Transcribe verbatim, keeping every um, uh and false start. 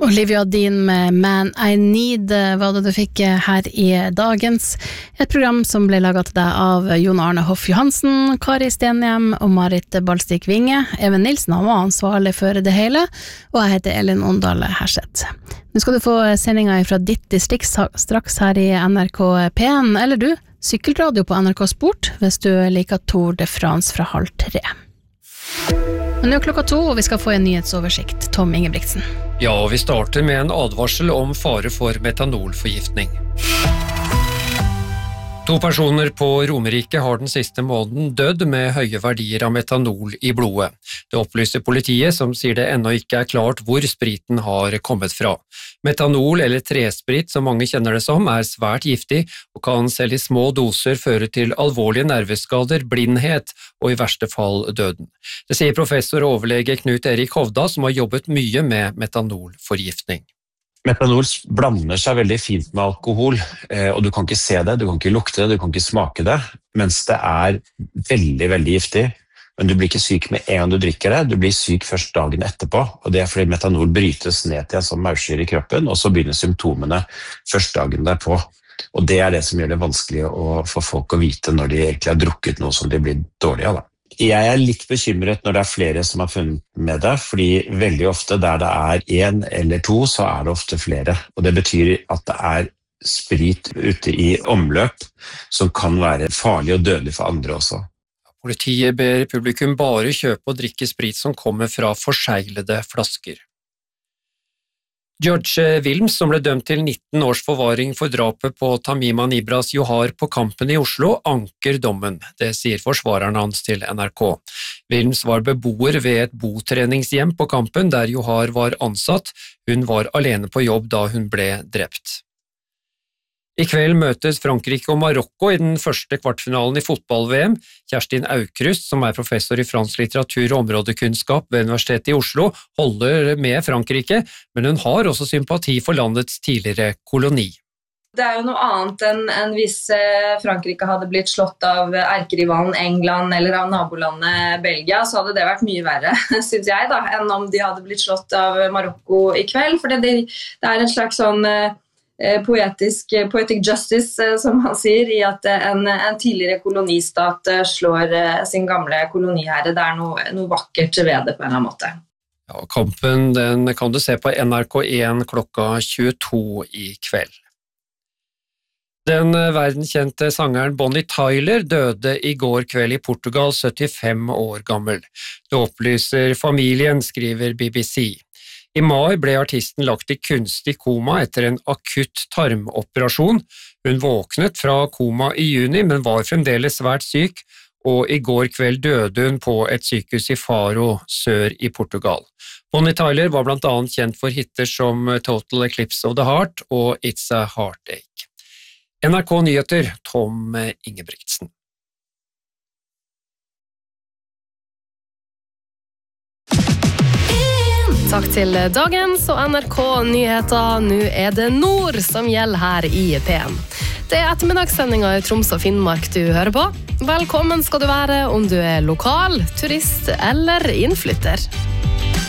Olivia Dean med Man I Need var det du fikk her i dagens. Et program som ble laget til deg av Jon Arne Hoff Johansen, Kari Stenhjem og Marit Balstik Vinge. Even Nilsen han var ansvarlig for det hele, og jeg heter Elin Ondale Herseth. Nå skal du få sendinga fra ditt distrikt straks her i N R K P en, eller du, sykkelradio på N R K Sport, hvis du liker Tour de France fra halv tre. Men nå er klokka to, og vi skal få en nyhetsoversikt. Tom Ingebrigtsen. Ja, og vi starter med en advarsel om fare for metanolforgiftning. To personer på Romerike har den siste måneden dødd med høye verdier av metanol i blodet. Det opplyser politiet, som sier det ennå ikke er klart hvor spriten har kommet fra. Metanol, eller tresprit som mange kjenner det som, er svært giftig og kan selv i små doser føre til alvorlige nerveskader, blindhet og i verste fall døden. Det sier professor og overlege Knut Erik Hovda, som har jobbet mye med metanolforgiftning. Metanol blander seg veldig fint med alkohol, og du kan ikke se det, du kan ikke lukte det, du kan ikke smake det, mens det er veldig, veldig giftig. Men du blir ikke syk med en gang du drikker det, du blir syk først dagen etterpå, og det er fordi metanol brytes ned til en sånn maursyre i kroppen, og så begynner symptomene først dagen derpå. Og det er det som gjør det vanskelig å få folk å vite når de egentlig har drukket noe som de blir dårlige av. Jeg er litt bekymret når det er flere som har funnet med det, fordi veldig ofte der det er en eller to, så er det ofte flere. Og det betyr at det er sprit ute i omløp som kan være farlig og dødelig for andre også. Politiet ber publikum bare kjøpe og drikke sprit som kommer fra forseglede flasker. George Wilms, som ble dømt til nitten års forvaring for drapet på Tamima Nibras Johar på Kampen i Oslo, anker dommen. Det sier forsvareren hans til N R K. Wilms var beboer ved et botreningshjem på Kampen, der Johar var ansatt. Hun var alene på jobb da hun ble drept. I kveld møtes Frankrike og Marokko i den første kvartfinalen i fotball-V M. Kjerstin Aukrust, som er professor i fransk litteratur og områdekunnskap ved Universitetet i Oslo, holder med Frankrike, men hun har også sympati for landets tidligere koloni. Det er jo noe annet enn, enn hvis Frankrike hadde blitt slått av erkerivalen England eller av nabolandet Belgia, så hadde det vært mye verre, synes jeg, da, enn om de hadde blitt slått av Marokko i kveld, for det, det er en slags sånn poetisk, poetic justice, som han sier, i at en, en tidligere kolonistat slår sin gamle koloniherre. Det er noe, noe vakkert ved det på en eller annen måte. Ja, kampen den kan du se på N R K en klokka tjueto i kveld. Den verdenskjente sangeren Bonnie Tyler døde i går kveld i Portugal, syttifem år gammel. Det opplyser familien, skriver B B C. I mai ble artisten lagt i kunstig koma etter en akutt tarmoperasjon. Hun våknet fra koma i juni, men var fremdeles svært syk, og i går kveld døde hun på et sykehus i Faro, sør i Portugal. Bonnie Tyler var blant annet kjent for hitter som Total Eclipse of the Heart og It's a Heartache. N R K Nyheter, Tom Ingebrigtsen. Takk til dagens og N R K Nyheter. Nå er det nord som gjelder her i P en. Det er ettermiddagssendinga i Troms og Finnmark du hører på. Velkommen skal du være om du er lokal, turist eller innflytter.